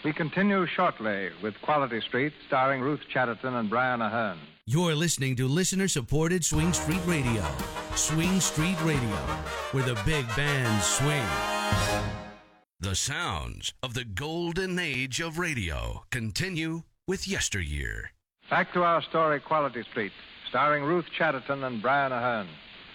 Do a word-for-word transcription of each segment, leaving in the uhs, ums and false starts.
We continue shortly with Quality Street, starring Ruth Chatterton and Brian Ahern. You're listening to listener-supported Swing Street Radio. Swing Street Radio, where the big bands swing. The sounds of the golden age of radio continue with Yesteryear. Back to our story, Quality Street, starring Ruth Chatterton and Brian Ahern.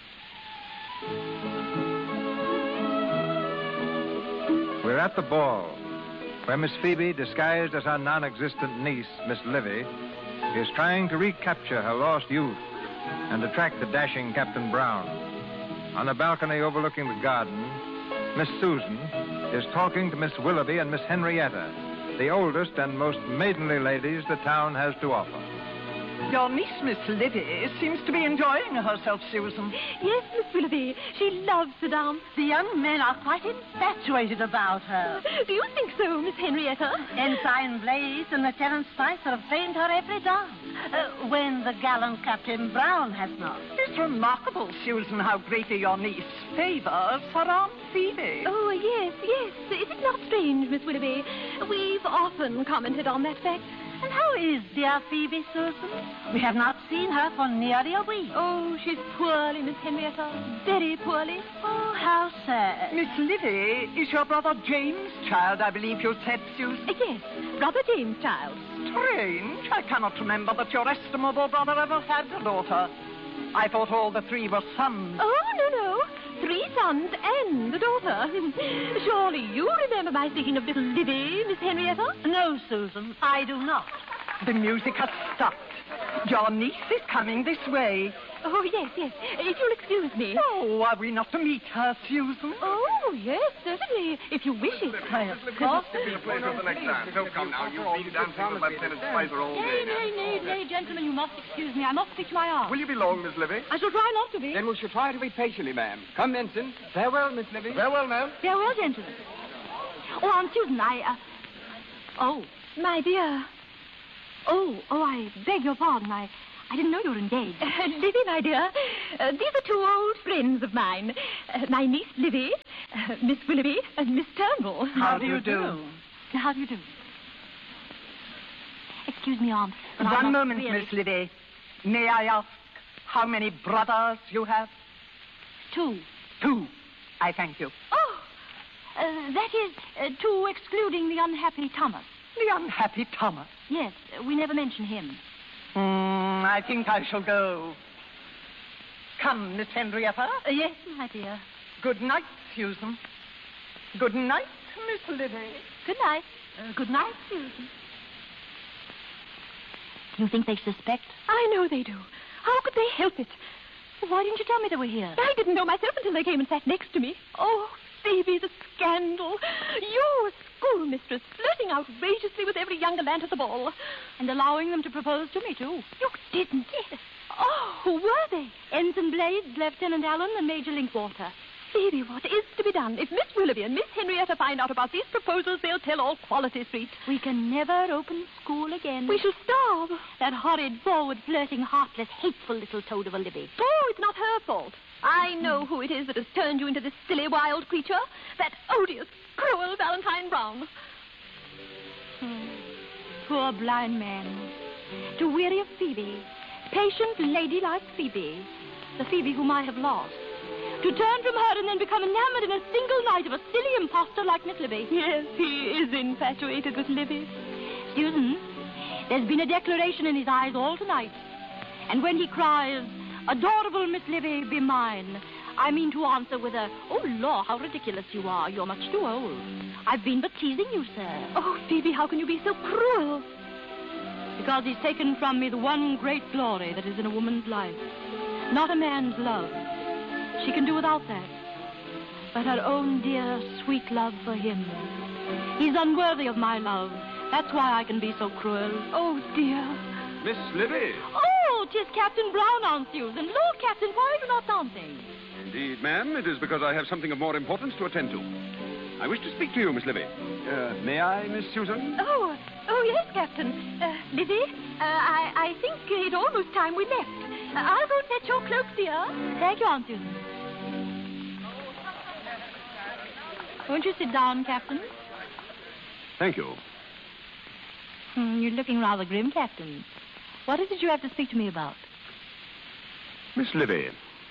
We're at the ball, where Miss Phoebe, disguised as her non-existent niece, Miss Livy, is trying to recapture her lost youth and attract the dashing Captain Brown. On a balcony overlooking the garden, Miss Susan is talking to Miss Willoughby and Miss Henrietta, the oldest and most maidenly ladies the town has to offer. Your niece, Miss Livy, seems to be enjoying herself, Susan. Yes, Miss Willoughby. She loves to dance. The young men are quite infatuated about her. Do you think so, Miss Henrietta? Ensign Blaze and Lieutenant Spicer have trained her every dance, uh, when the gallant Captain Brown has not. It's remarkable, Susan, how greatly your niece favors her Aunt Phoebe. Oh, yes, yes. Is it not strange, Miss Willoughby? We've often commented on that fact. And how is dear Phoebe, Susan? We have not seen her for nearly a week. Oh, she's poorly, Miss Henrietta. Very poorly. Oh, how sad. Miss Livy is your brother James' child, I believe you said, Susan. Uh, yes, brother James' child. Strange. I cannot remember that your estimable brother ever had a daughter. I thought all the three were sons. Oh, no, no. Three sons and a daughter. Surely you remember my speaking of little Livy, Miss Henrietta? No, Susan, I do not. The music has stopped. Your niece is coming this way. Oh, yes, yes. If you'll excuse me. Oh, are we not to meet her, Susan? Oh, yes, certainly. If you wish it. Why, of course. Give me a place for the next time. Don't come now. You've been dancing with Lieutenant Spicer all Nay, day. nay, nay, nay, gentlemen, you must excuse me. I must speak to my aunt. Will you be long, Miss Livy? I shall try not to be. Then we shall try to wait patiently, ma'am. Come, Ensign. Farewell, Miss Livy. Farewell, ma'am. Farewell, gentlemen. Oh, Aunt Susan, I, uh... Oh, my dear. Oh, oh, I beg your pardon. I... I didn't know you were engaged. Uh, Livy, my dear, uh, these are two old friends of mine. Uh, my niece, Livy, uh, Miss Willoughby, and Miss Turnbull. How do you do? How do you do? Excuse me, Aunt. but I One must moment, really- Miss Livy. May I ask how many brothers you have? Two. Two. I thank you. Oh, uh, that is uh, two excluding the unhappy Thomas. The unhappy Thomas. Yes, uh, we never mention him. Hmm, I think I shall go. Come, Miss Henrietta. Uh, yes, my dear. Good night, Susan. Good night, Miss Livy. Good night. Uh, good night, Susan. Do you think they suspect? I know they do. How could they help it? Why didn't you tell me they were here? I didn't know myself until they came and sat next to me. Oh, Phoebe, the scandal. You, a schoolmistress, flirting outrageously with every young gallant at the ball. And allowing them to propose to me, too. You didn't? Yes. Oh, who were they? Ensign Blades, Lieutenant Allen, and Major Linkwater. Phoebe, what is to be done? If Miss Willoughby and Miss Henrietta find out about these proposals, they'll tell all Quality Street. We can never open school again. We shall starve. That horrid, forward-flirting, heartless, hateful little toad of a Livy. Oh, it's not her fault. I know who it is that has turned you into this silly, wild creature. That odious, cruel Valentine Brown. Hmm. Poor blind man. To weary of Phoebe, patient, ladylike Phoebe, the Phoebe whom I have lost. To turn from her and then become enamored in a single night of a silly impostor like Miss Livy. Yes, he is infatuated with Livy. Susan, there's been a declaration in his eyes all tonight. And when he cries, "Adorable Miss Livy, be mine," I mean to answer with a, "Oh, law, how ridiculous you are. You're much too old. I've been but teasing you, sir." Oh, Phoebe, how can you be so cruel? Because he's taken from me the one great glory that is in a woman's life. Not a man's love. She can do without that. But her own dear, sweet love for him. He's unworthy of my love. That's why I can be so cruel. Oh, dear. Miss Livy. Oh, 'tis Captain Brown, Aunt Susan. Lord, Captain, why are you not dancing? Indeed, ma'am, it is because I have something of more importance to attend to. I wish to speak to you, Miss Livy. Uh, may I, Miss Susan? Oh, oh, yes, Captain. Uh, Livy, uh, I, I think it's almost time we left. Uh, I'll go fetch your cloak, dear. Thank you, Aunt Susan. Won't you sit down, Captain? Thank you. Hmm, you're looking rather grim, Captain. What is it you have to speak to me about? Miss Livy.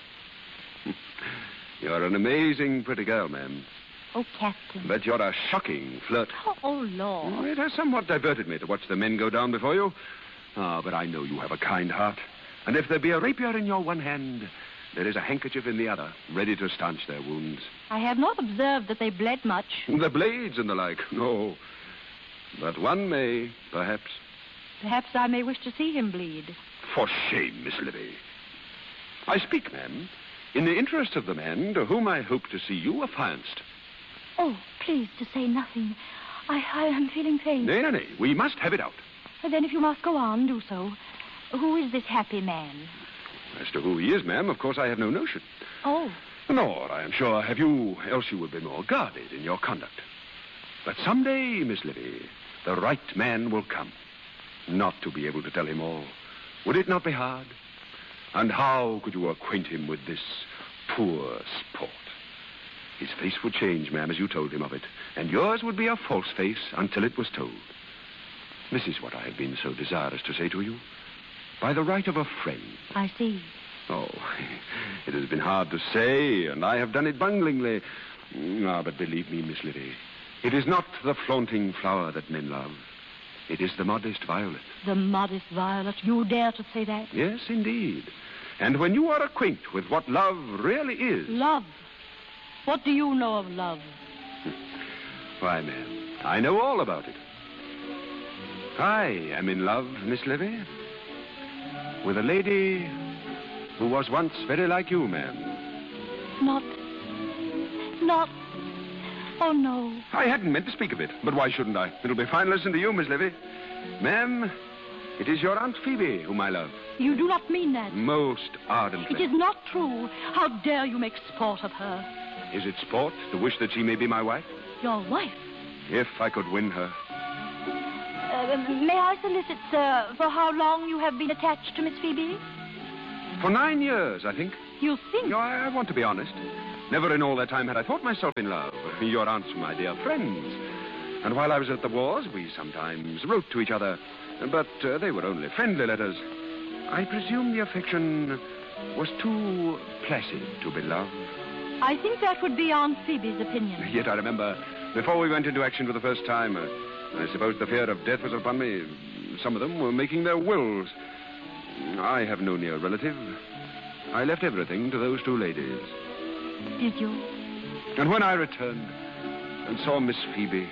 You're an amazing pretty girl, ma'am. Oh, Captain. But you're a shocking flirt. Oh, oh, Lord. It has somewhat diverted me to watch the men go down before you. Ah, but I know you have a kind heart. And if there be a rapier in your one hand, there is a handkerchief in the other, ready to staunch their wounds. I have not observed that they bled much. The blades and the like, no. But one may, perhaps. Perhaps I may wish to see him bleed. For shame, Miss Livy. I speak, ma'am, in the interest of the man to whom I hope to see you affianced. Oh, please, to say nothing. I, I am feeling faint. Nay, nay, nay. We must have it out. Then if you must go on, do so. Who is this happy man? As to who he is, ma'am, of course I have no notion. Oh. Nor, I am sure, have you, else you would be more guarded in your conduct. But someday, Miss Livy, the right man will come. Not to be able to tell him all. Would it not be hard? And how could you acquaint him with this poor sport? His face would change, ma'am, as you told him of it. And yours would be a false face until it was told. This is what I have been so desirous to say to you. By the right of a friend. I see. Oh, it has been hard to say, and I have done it bunglingly. Ah, but believe me, Miss Livy, it is not the flaunting flower that men love. It is the modest violet. The modest violet. You dare to say that? Yes, indeed. And when you are acquainted with what love really is... Love? What do you know of love? Why, ma'am, I know all about it. I am in love, Miss Livy, with a lady who was once very like you, ma'am. Not... Not... Oh, no. I hadn't meant to speak of it, but why shouldn't I? It'll be fine listening to you, Miss Livy. Ma'am, it is your Aunt Phoebe whom I love. You do not mean that. Most ardently. It is not true. How dare you make sport of her? Is it sport to wish that she may be my wife? Your wife? If I could win her. Uh, may I solicit, sir, for how long you have been attached to Miss Phoebe? For nine years, I think. You think? No, I, I want to be honest. Never in all that time had I thought myself in love. Your aunts were my dear friends. And while I was at the wars, we sometimes wrote to each other. But uh, they were only friendly letters. I presume the affection was too placid to be love. I think that would be Aunt Phoebe's opinion. Yet I remember, before we went into action for the first time, uh, I suppose the fear of death was upon me. Some of them were making their wills. I have no near relative. I left everything to those two ladies. Did you? And when I returned and saw Miss Phoebe,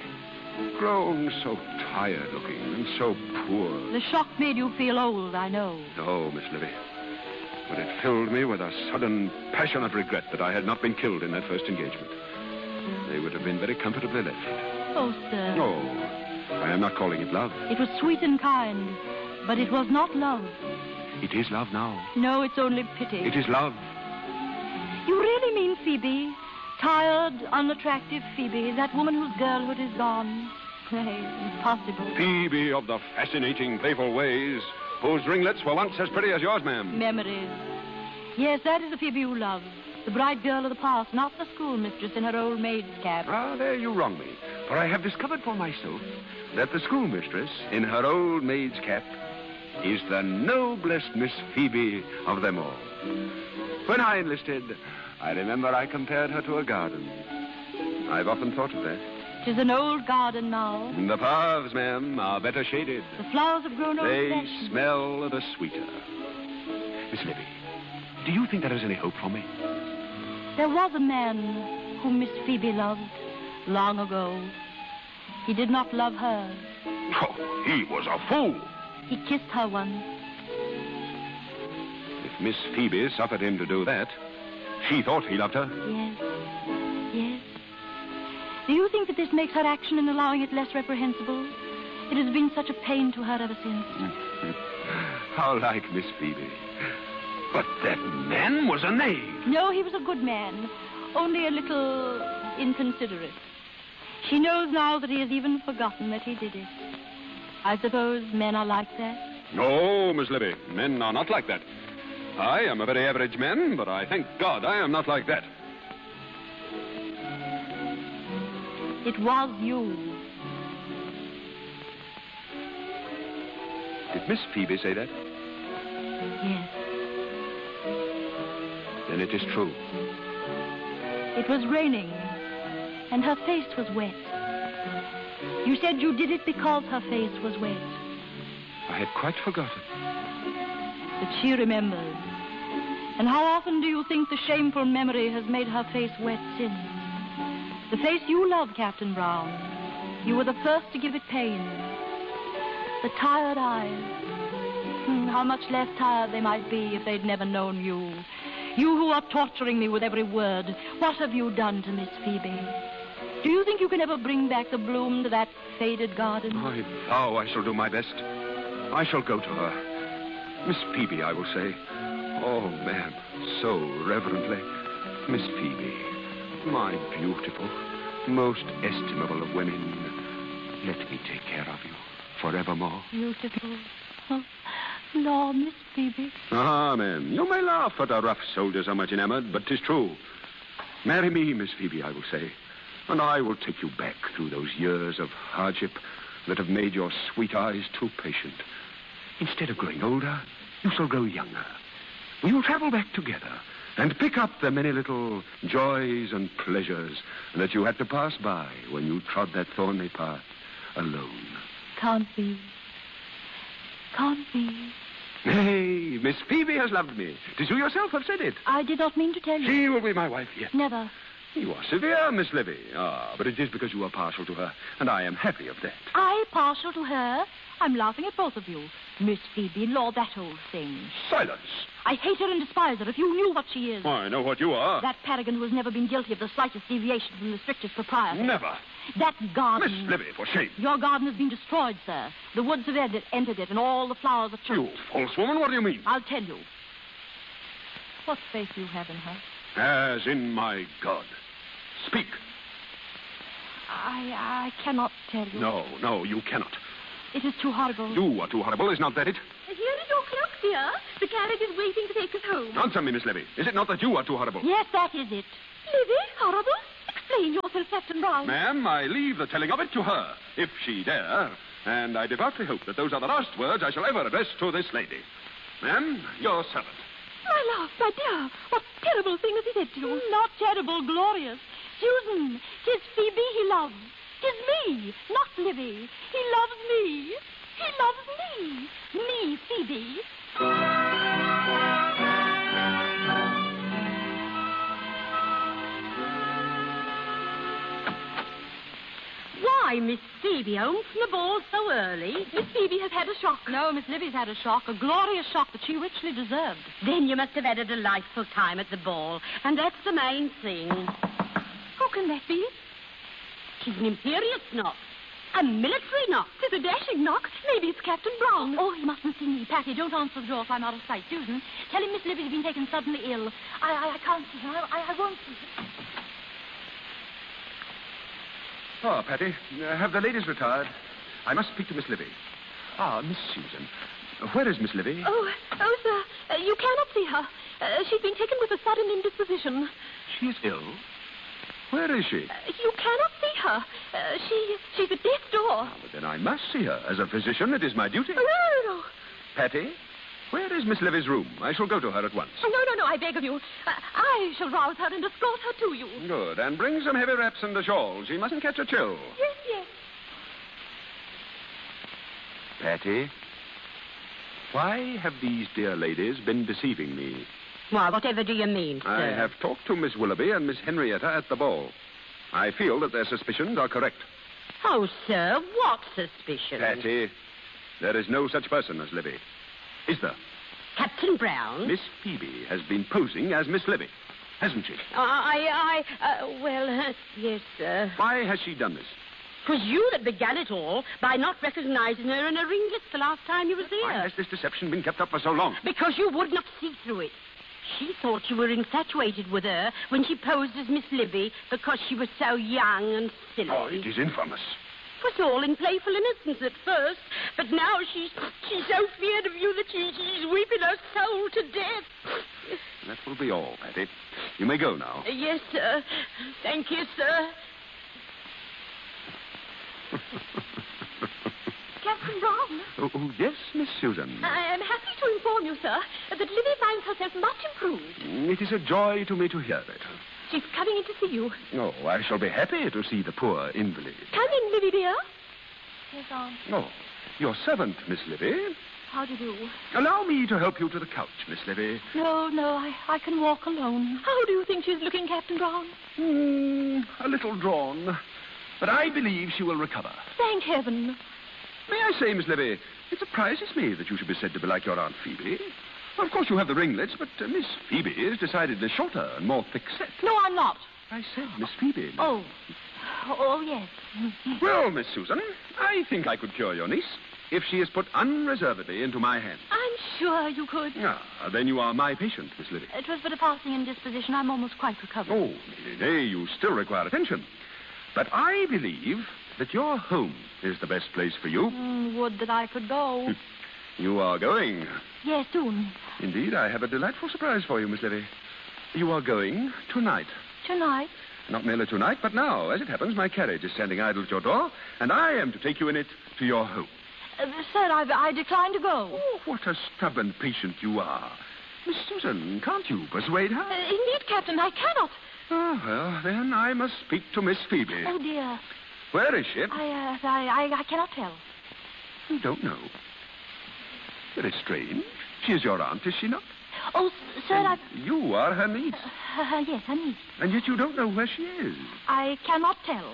grown so tired-looking and so poor... The shock made you feel old, I know. Oh, Miss Livy. But it filled me with a sudden, passionate regret that I had not been killed in that first engagement. They would have been very comfortably left. Oh, sir. Oh, I am not calling it love. It was sweet and kind, but it was not love. It is love now. No, it's only pity. It is love. You really mean Phoebe? Tired, unattractive Phoebe, that woman whose girlhood is gone? Nay, impossible. Phoebe of the fascinating, playful ways, whose ringlets were once as pretty as yours, ma'am. Memories. Yes, that is the Phoebe you love. The bright girl of the past, not the schoolmistress in her old maid's cap. Ah, there you wrong me. For I have discovered for myself that the schoolmistress in her old maid's cap is the noblest Miss Phoebe of them all. When I enlisted, I remember I compared her to a garden. I've often thought of that. It is an old garden now. The paths, ma'am, are better shaded. The flowers have grown old. They smell the sweeter. Miss Livy, do you think there is any hope for me? There was a man whom Miss Phoebe loved long ago. He did not love her. Oh, he was a fool. He kissed her once. If Miss Phoebe suffered him to do that, she thought he loved her. Yes. Yes. Do you think that this makes her action in allowing it less reprehensible? It has been such a pain to her ever since. How like Miss Phoebe. But that man was a knave. No, he was a good man. Only a little inconsiderate. She knows now that he has even forgotten that he did it. I suppose men are like that? No, Miss Livy. Men are not like that. I am a very average man, but I thank God I am not like that. It was you. Miss Phoebe say that? Yes. Then it is true. It was raining, and her face was wet. You said you did it because her face was wet. I had quite forgotten. But she remembered. And how often do you think the shameful memory has made her face wet since? The face you loved, Captain Brown. You were the first to give it pain. The tired eyes. Hmm, how much less tired they might be if they'd never known you. You who are torturing me with every word. What have you done to Miss Phoebe? Do you think you can ever bring back the bloom to that faded garden? I vow I shall do my best. I shall go to her. Miss Phoebe, I will say. Oh, ma'am, so reverently. Miss Phoebe, my beautiful, most estimable of women, let me take care of you forevermore. Beautiful. Oh, Lord, Miss Phoebe. Ah, ma'am, you may laugh at a rough soldier so much enamored, but 'tis true. Marry me, Miss Phoebe, I will say, and I will take you back through those years of hardship that have made your sweet eyes too patient. Instead of growing older, you shall grow younger. We will travel back together and pick up the many little joys and pleasures that you had to pass by when you trod that thorny path alone. Can't be. Can't be. Nay, Miss Phoebe has loved me. 'Tis you yourself have said it. I did not mean to tell you. She will be my wife yet. Never. You are severe, Miss Livy. Ah, but it is because you are partial to her, and I am happy of that. I partial to her? I'm laughing at both of you. Miss Phoebe, Lord, that old thing. Silence. I hate her and despise her. If you knew what she is. I know what you are. That paragon who has never been guilty of the slightest deviation from the strictest propriety. Never. That garden. Miss Livy, for shame. Your garden has been destroyed, sir. The woods have entered, entered it, and all the flowers are choked. You false woman, what do you mean? I'll tell you. What faith you have in her? As in my God. Speak. I I cannot tell you. No, no, you cannot. It is too horrible. You are too horrible, is not that it? Here is your cloak, dear. The carriage is waiting to take us home. Answer me, Miss Livy. Is it not that you are too horrible? Yes, that is it. Livy, horrible? Explain yourself, Captain Brown. Ma'am, I leave the telling of it to her, if she dare. And I devoutly hope that those are the last words I shall ever address to this lady. Ma'am, your servant. My love, my dear, what terrible thing has he said to you? Not terrible, glorious. Susan, 'tis Phoebe he loves. 'Tis me, not Livy. He loves me. He loves me. Me, Phoebe. Why, Miss Phoebe, home from the ball so early? Miss Phoebe has had a shock. No, Miss Livy's had a shock, a glorious shock that she richly deserved. Then you must have had a delightful time at the ball, and that's the main thing. Who can that be? She's an imperious knock. A military knock. It's a dashing knock. Maybe it's Captain Brown. Oh, he mustn't see me. Patty, don't answer the door if I'm out of sight. Susan, tell him Miss Livy's been taken suddenly ill. I I, I can't see her. I, I won't see her. Oh, Patty, uh, have the ladies retired? I must speak to Miss Livy. Ah, Miss Susan. Where is Miss Livy? Oh, oh, sir, uh, you cannot see her. Uh, she's been taken with a sudden indisposition. She is ill? Where is she? Uh, you cannot see her. Uh, she, she's at death's door. Ah, but then I must see her. As a physician, it is my duty. Oh, no, no, no. Patty, where is Miss Livy's room? I shall go to her at once. Oh, no, no, no, I beg of you. Uh, I shall rouse her and escort her to you. Good. And bring some heavy wraps and a shawl. She mustn't catch a chill. Yes, yes. Patty, why have these dear ladies been deceiving me? Why, whatever do you mean, sir? I have talked to Miss Willoughby and Miss Henrietta at the ball. I feel that their suspicions are correct. Oh, sir, what suspicion? Patty, there is no such person as Livy. Is there? Captain Brown? Miss Phoebe has been posing as Miss Livy, hasn't she? I, I, uh, well, uh, yes, sir. Why has she done this? It was you that began it all by not recognizing her in her ringlets the last time you was here. Why has this deception been kept up for so long? Because you would not see through it. She thought you were infatuated with her when she posed as Miss Livy because she was so young and silly. Oh, it is infamous. It was all in playful innocence at first, but now she's she's so feared of you that she, she's weeping her soul to death. That will be all, Patty. You may go now. Uh, yes, sir. Thank you, sir. Captain Captain Brown. Oh, oh, yes, Miss Susan. I am happy to inform you, sir, that Livy finds herself much improved. It is a joy to me to hear it. She's coming in to see you. Oh, I shall be happy to see the poor invalid. Come in, Livy, dear. Yes, Aunt. Oh, your servant, Miss Livy. How do you do? Allow me to help you to the couch, Miss Livy. No, no, I, I can walk alone. How do you think she's looking, Captain Brown? Hmm, a little drawn. But I believe she will recover. Thank heaven. May I say, Miss Livy, it surprises me that you should be said to be like your Aunt Phoebe. Of course, you have the ringlets, but uh, Miss Phoebe is decidedly shorter and more thick-set. No, I'm not. I said Miss Phoebe. Oh. Oh, yes. Well, Miss Susan, I think I could cure your niece if she is put unreservedly into my hands. I'm sure you could. Ah, then you are my patient, Miss Livy. It was but a passing indisposition. I'm almost quite recovered. Oh, nay, nay, you still require attention. But I believe that your home is the best place for you. Mm, would that I could go. You are going. Yes, soon. Indeed, I have a delightful surprise for you, Miss Livy. You are going tonight. Tonight? Not merely tonight, but now. As it happens, my carriage is standing idle at your door, and I am to take you in it to your home. Uh, sir, I, I decline to go. Oh, what a stubborn patient you are. Miss Susan, can't you persuade her? Uh, indeed, Captain, I cannot. Oh, well, then I must speak to Miss Phoebe. Oh, dear. Where is she? I, uh, I, I, I cannot tell. You don't know. Very strange. She is your aunt, is she not? Oh, s- sir, I... You are her niece. Uh, uh, yes, her niece. And yet you don't know where she is. I cannot tell.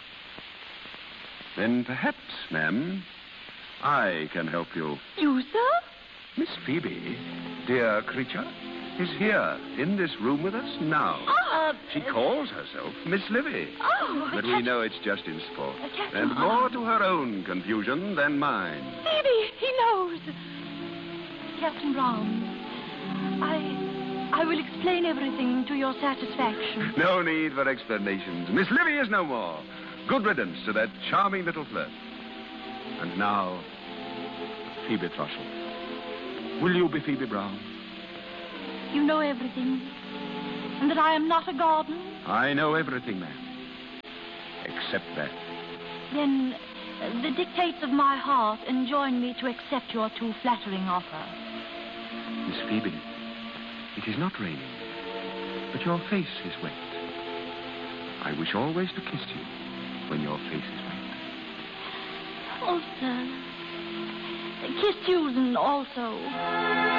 Then perhaps, ma'am, I can help you. You, sir? Miss Phoebe, dear creature, is here in this room with us now. Oh, uh, She calls herself Miss Livy. Oh, But we know it's just in sport. Uh, Captain- And more to her own confusion than mine. Phoebe, he knows. Captain Brown, I, I will explain everything to your satisfaction. No need for explanations. Miss Livy is no more. Good riddance to that charming little flirt. And now, Phoebe Trussell. Will you be Phoebe Brown? You know everything. And that I am not a garden. I know everything, ma'am. Except that. Then uh, the dictates of my heart enjoin me to accept your too flattering offer. Miss Phoebe, it is not raining, but your face is wet. I wish always to kiss you when your face is wet. Oh, sir. Kiss Susan also.